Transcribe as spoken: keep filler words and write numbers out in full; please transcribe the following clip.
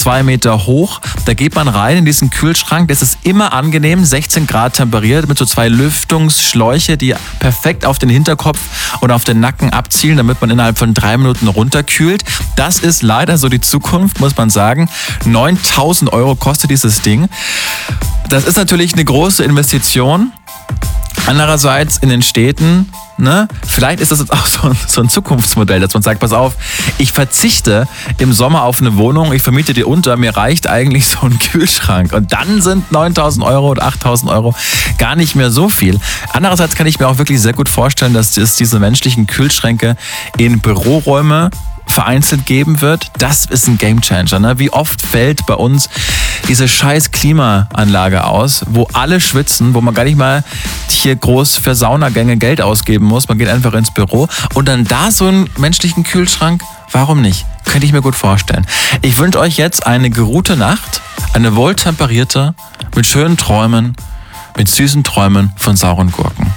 zwei Meter hoch. Da geht man rein in diesen Kühlschrank. Das ist immer angenehm, sechzehn Grad temperiert mit so zwei Lüftungsschläuche, die perfekt auf den Hinterkopf und auf den Nacken abzielen, damit man innerhalb von drei Minuten runterkühlt. Das ist leider so die Zukunft, muss man sagen. neuntausend Euro kostet dieses Ding. Das ist natürlich eine große Investition. Andererseits in den Städten, ne, vielleicht ist das jetzt auch so ein, so ein Zukunftsmodell, dass man sagt, pass auf, ich verzichte im Sommer auf eine Wohnung, ich vermiete die unter, mir reicht eigentlich so ein Kühlschrank. Und dann sind neuntausend Euro oder achttausend Euro gar nicht mehr so viel. Andererseits kann ich mir auch wirklich sehr gut vorstellen, dass es diese menschlichen Kühlschränke in Büroräume vereinzelt geben wird. Das ist ein Gamechanger. Ne? Wie oft fällt bei uns diese scheiß Klimaanlage aus, wo alle schwitzen, wo man gar nicht mal hier groß für Saunagänge Geld ausgeben muss. Man geht einfach ins Büro und dann da so einen menschlichen Kühlschrank. Warum nicht? Könnte ich mir gut vorstellen. Ich wünsche euch jetzt eine geruhte Nacht, eine wohltemperierte, mit schönen Träumen, mit süßen Träumen von sauren Gurken.